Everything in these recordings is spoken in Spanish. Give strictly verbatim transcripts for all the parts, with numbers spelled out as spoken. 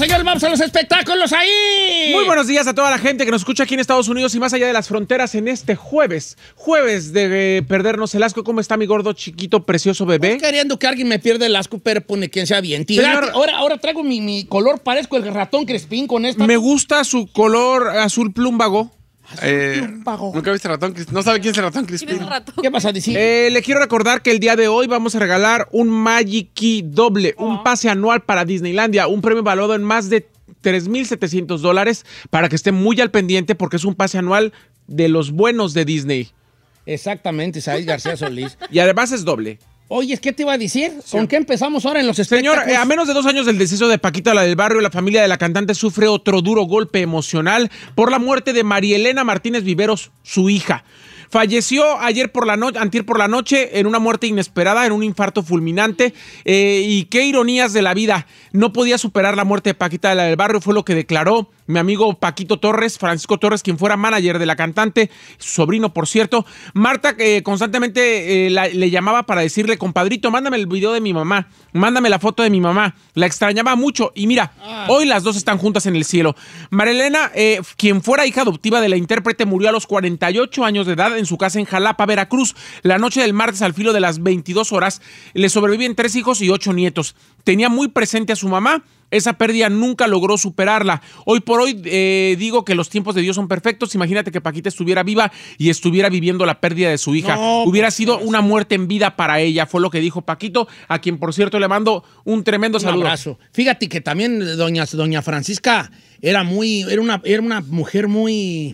señores, vamos a los espectáculos ahí. Muy buenos días a toda la gente que nos escucha aquí en Estados Unidos y más allá de las fronteras en este jueves. Jueves de eh, perdernos el asco. ¿Cómo está mi gordo, chiquito, precioso bebé? Estoy queriendo que alguien me pierda el asco, pero pone quien sea bien. Señor, ahora, ahora traigo mi, mi color, parezco el ratón Crespín con esta. Me gusta su color azul plúmbago. Eh, nunca viste ratón Crispín. No sabe quién es el ratón Crispín. ¿Qué pasa a decir? Eh, le quiero recordar que el día de hoy vamos a regalar un Magic Key doble, oh. un pase anual para Disneylandia, un premio valuado en más de tres mil setecientos dólares para que esté muy al pendiente porque es un pase anual de los buenos de Disney. Exactamente, Said García Solís. Y además es doble. Oye, ¿qué te iba a decir? Sí. ¿Con qué empezamos ahora en los espectáculos? Señor, eh, a menos de dos años del deceso de Paquita, la del barrio, la familia de la cantante sufre otro duro golpe emocional por la muerte de María Elena Martínez Viveros, su hija. Falleció ayer por la noche, antier por la noche, en una muerte inesperada, en un infarto fulminante. Eh, y qué ironías de la vida. No podía superar la muerte de Paquita de la del barrio, fue lo que declaró mi amigo Paquito Torres, Francisco Torres, quien fuera manager de la cantante, su sobrino, por cierto. Marta eh, constantemente eh, la, le llamaba para decirle, compadrito, mándame el video de mi mamá, mándame la foto de mi mamá. La extrañaba mucho y mira, ah. hoy las dos están juntas en el cielo. María Elena, eh, quien fuera hija adoptiva de la intérprete, murió a los cuarenta y ocho años de edad en su casa en Jalapa, Veracruz. La noche del martes, al filo de las veintidós horas, le sobreviven tres hijos y ocho nietos. Tenía muy presente a su mamá. Esa pérdida nunca logró superarla. Hoy por hoy eh, digo que los tiempos de Dios son perfectos. Imagínate que Paquita estuviera viva y estuviera viviendo la pérdida de su hija. No, Hubiera sido una muerte en vida para ella, fue lo que dijo Paquito, a quien por cierto le mando un tremendo un saludo. Abrazo. Fíjate que también doña, doña Francisca era muy, era una, era una mujer muy,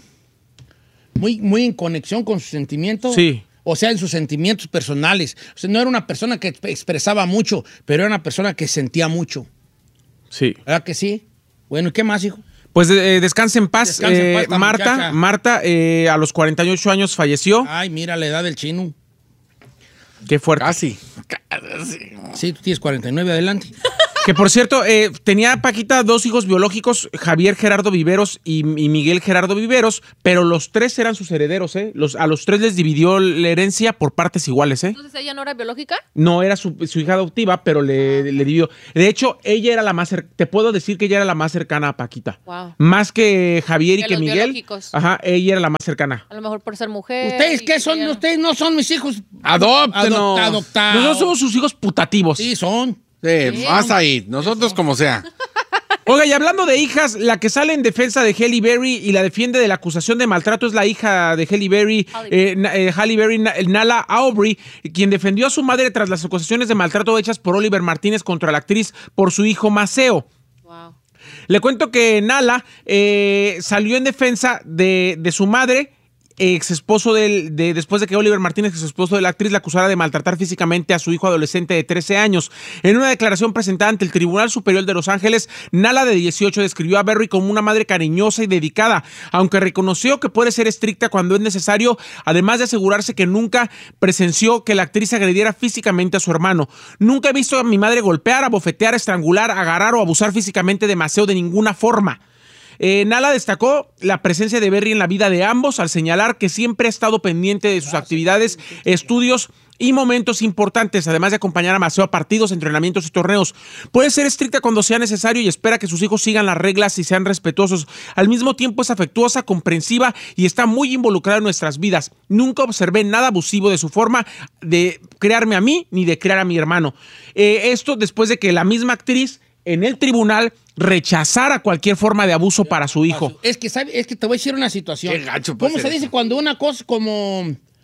muy, muy en conexión con sus sentimientos. Sí. O sea, en sus sentimientos personales. O sea, no era una persona que expresaba mucho, pero era una persona que sentía mucho. Sí. ¿Verdad que sí? Bueno, ¿y qué más, hijo? Pues eh, descanse en paz, Descanse en paz eh, Marta. Muchacha. Marta eh, a los cuarenta y ocho años falleció. Ay, mira la edad del chino. Qué fuerte. Casi. Sí, tú tienes cuarenta y nueve, adelante. Que por cierto, eh, tenía Paquita dos hijos biológicos, Javier Gerardo Viveros y, y Miguel Gerardo Viveros, pero los tres eran sus herederos, ¿eh? Los, a los tres les dividió la herencia por partes iguales, ¿eh? ¿Entonces ella no era biológica? No, era su, su hija adoptiva, pero le, le dividió. De hecho, ella era la más cercana, te puedo decir que ella era la más cercana a Paquita. Wow. Más que Javier y De que los Miguel. biológicos. Ajá, ella era la más cercana. A lo mejor por ser mujer. ¿Ustedes qué son? ella... Ustedes no son mis hijos. Adóptenos. Adopta, adoptados. Nosotros somos sus hijos putativos. Sí, son. Sí, vas ahí. Nosotros como sea. Oiga, y hablando de hijas, la que sale en defensa de Halle Berry y la defiende de la acusación de maltrato es la hija de Halle Berry, eh, eh, Halle Berry, Nala Aubrey, quien defendió a su madre tras las acusaciones de maltrato hechas por Oliver Martínez contra la actriz por su hijo Maceo. Wow. Le cuento que Nala eh, salió en defensa de, de su madre, ex esposo del, de, después de que Oliver Martínez, ex esposo de la actriz, la acusara de maltratar físicamente a su hijo adolescente de trece años. En una declaración presentada ante el Tribunal Superior de Los Ángeles, Nala, de dieciocho, describió a Berry como una madre cariñosa y dedicada, aunque reconoció que puede ser estricta cuando es necesario, además de asegurarse que nunca presenció que la actriz agrediera físicamente a su hermano. Nunca he visto a mi madre golpear, abofetear, estrangular, agarrar o abusar físicamente de Maceo de ninguna forma. Eh, Nala destacó la presencia de Berry en la vida de ambos al señalar que siempre ha estado pendiente de sus actividades, estudios y momentos importantes, además de acompañar a Maceo a partidos, entrenamientos y torneos. Puede ser estricta cuando sea necesario y espera que sus hijos sigan las reglas y sean respetuosos. Al mismo tiempo es afectuosa, comprensiva y está muy involucrada en nuestras vidas. Nunca observé nada abusivo de su forma de crearme a mí ni de crear a mi hermano. Eh, esto después de que la misma actriz en el tribunal rechazara cualquier forma de abuso para su hijo. Es que, ¿sabe? Es que te voy a decir una situación. Qué gacho puede ¿Cómo se ser dice eso? cuando una cosa como...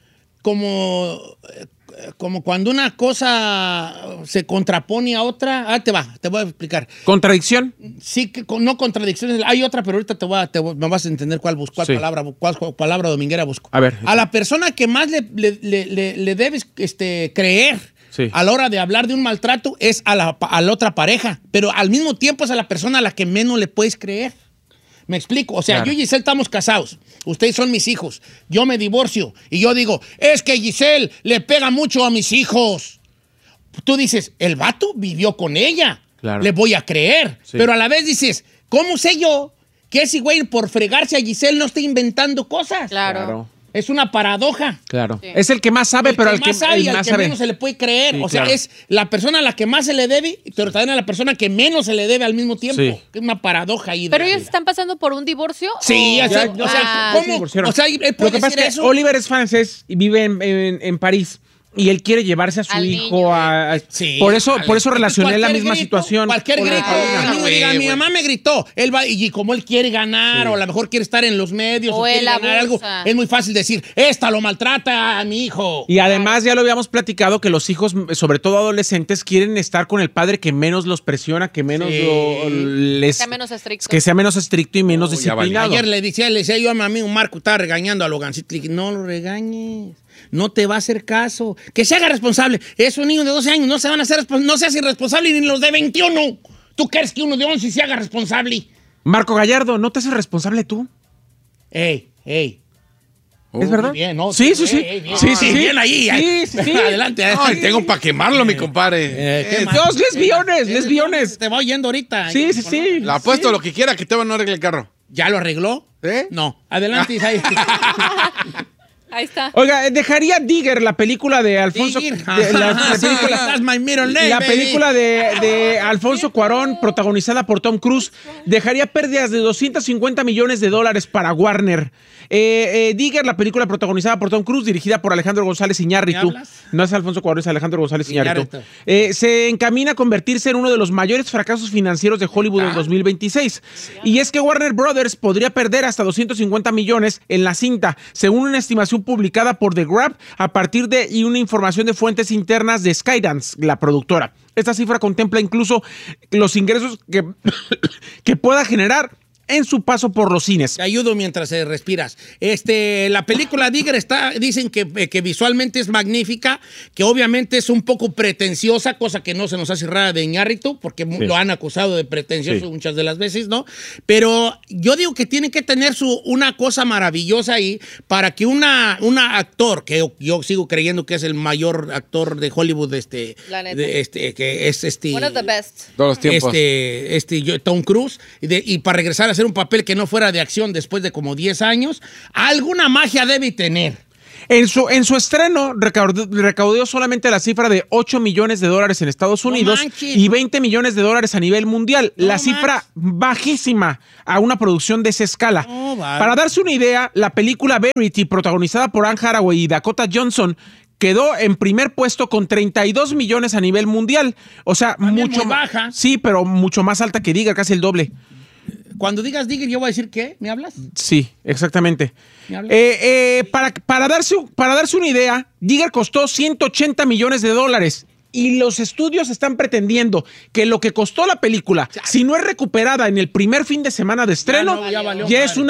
como... como cuando una cosa se contrapone a otra? Ah, te va, te voy a explicar. ¿Contradicción? Sí, que con- no contradicciones. Hay otra, pero ahorita te voy a, te voy- me vas a entender cuál busco, cuál Sí. palabra, cuál, cuál palabra dominguera busco. A ver. A la persona que más le, le- le- le- le debes este, creer Sí. a la hora de hablar de un maltrato es a la, a la otra pareja, pero al mismo tiempo es a la persona a la que menos le puedes creer. Me explico. O sea, Claro. yo y Giselle estamos casados. Ustedes son mis hijos. Yo me divorcio y yo digo, es que Giselle le pega mucho a mis hijos. Tú dices, el vato vivió con ella. Claro. Le voy a creer. Sí. Pero a la vez dices, ¿cómo sé yo que ese güey por fregarse a Giselle no está inventando cosas? Claro. Claro. Es una paradoja. Claro. Sí. Es el que más sabe, El pero que al que, más sabe el y al más que sabe. menos se le puede creer. Sí, o sea, claro. es la persona a la que más se le debe, pero también a la persona que menos se le debe al mismo tiempo. Sí. Es una paradoja ahí. de ¿Pero la ellos vida. están pasando por un divorcio? Sí, o... o sea, Ya- o sea, Ah, se ¿cómo? divorciaron. O sea, él Lo puede que pasa decir es que eso. Oliver es francés y vive en, en- en París. Y él quiere llevarse a su Al hijo niño. a... a- Sí, por eso, vale. por eso relacioné la Cualquier misma grito, situación. Cualquier con la grito. Paulina. el niño güey, diga, mi güey. mamá me gritó. Él va, y como él quiere ganar, o a lo mejor quiere estar en los medios, o, O quiere él ganar algo, abusa. es muy fácil decir, esta lo maltrata a mi hijo. Y además ya lo habíamos platicado que los hijos, sobre todo adolescentes, quieren estar con el padre que menos los presiona, que menos Sí. lo- les... Sea menos estricto. Que sea menos estricto y menos Oh, ya valió. disciplinado. Ayer le decía, le decía yo a mi amigo Marco, estaba regañando a Logancito, le dije, no lo regañes, no te va a hacer caso, que se haga responsable. Es un niño de doce años, no se van a hacer respons- no seas irresponsable ni los de veintiuno. ¿Tú crees que uno de once se haga responsable? Marco Gallardo, ¿no te haces responsable tú? Ey, ey. ¿Es verdad? Muy bien, ¿no? Sí, sí, sí. Ey, ey, bien. Sí, sí, sí. Bien ahí. Sí, sí, sí. Adelante. Ay, tengo para quemarlo, mi compadre. Eh, ¿qué Eh, más? Dos lesbiones, Eh, lesbiones. Te va oyendo ahorita. Sí, sí, sí. Le apuesto lo que quiera que Teba no arregle el carro. ¿Ya lo arregló? ¿Eh? No. Adelante, Isaí. Ahí está. Oiga, dejaría Digger, la película de Alfonso... Digger. de- la, la película, That's my middle name, la baby. película de, de Alfonso Cuarón, protagonizada por Tom Cruise, dejaría pérdidas de doscientos cincuenta millones de dólares para Warner. Eh, eh, Digger, la película protagonizada por Tom Cruise, dirigida por Alejandro González Iñárritu. ¿Me hablas? No es Alfonso Cuarón, es Alejandro González Iñárritu. Iñárritu. Eh, se encamina a convertirse en uno de los mayores fracasos financieros de Hollywood en dos mil veintiséis. Y es que Warner Brothers podría perder hasta doscientos cincuenta millones en la cinta, según una estimación publicada por The Grab a partir de y una información de fuentes internas de Skydance, la productora. Esta cifra contempla incluso los ingresos que, que pueda generar en su paso por los cines. Te ayudo mientras eh, respiras. Este, la película Digger está, dicen que, eh, que visualmente es magnífica, que obviamente es un poco pretenciosa, cosa que no se nos hace rara de Iñárritu, porque Sí. lo han acusado de pretencioso Sí. muchas de las veces, ¿no? Pero yo digo que tiene que tener su, una cosa maravillosa ahí para que una, una actor, que yo, yo sigo creyendo que es el mayor actor de Hollywood, este, La neta. de, este que es este... One of the best. Todos los tiempos. Este, este, yo- Tom Cruise, y, de- y para regresar a hacer un papel que no fuera de acción después de como diez años, alguna magia debe tener. En su, en su estreno recaudó, recaudó solamente la cifra de ocho millones de dólares en Estados No Unidos manches. y veinte millones de dólares a nivel mundial. No la cifra bajísima a una producción de esa escala. No, vale. Para darse una idea, la película Verity, protagonizada por Anne Hathaway y Dakota Johnson, quedó en primer puesto con treinta y dos millones a nivel mundial. O sea, También mucho muy ma- baja. Sí, pero mucho más alta que Digger, casi el doble. Cuando digas Digger, yo voy a decir, ¿qué? ¿Me hablas? Sí, exactamente. ¿Me hablas? Eh, eh, para, para, darse, para darse una idea, Digger costó ciento ochenta millones de dólares. Y los estudios están pretendiendo que lo que costó la película, si no es recuperada en el primer fin de semana de estreno, no, ya valió ya madre. es una